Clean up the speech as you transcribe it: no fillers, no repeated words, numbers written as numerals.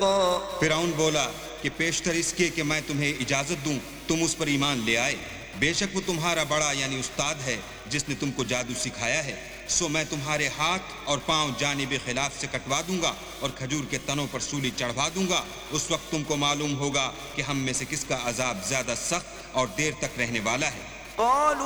حقا फिरौन बोला कि पेशतर इसके कि मैं तुम्हें इजाजत दूं तुम उस पर ईमान ले आए। बेशक वो तुम्हारा बड़ा यानी उस्ताद है जिसने तुमको जादू सिखाया है। सो मैं तुम्हारे हाथ और पांव जानिब खिलाफ से कटवा दूंगा और खजूर के तनों पर सूली चढ़वा दूंगा। उस वक्त तुमको मालूम होगा कि हम में से किसका अजाब ज्यादा सख्त और देर तक रहने वाला है।